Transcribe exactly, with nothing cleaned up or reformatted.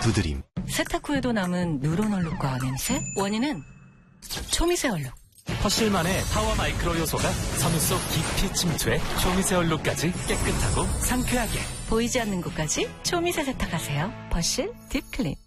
두드림. 세탁 후에도 남은 누런 얼룩과 냄새? 원인은 초미세 얼룩. 퍼실만의 파워 마이크로 요소가 섬유 속 깊이 침투해 초미세 얼룩까지 깨끗하고 상쾌하게. 보이지 않는 곳까지 초미세 세탁하세요. 퍼실 딥클린.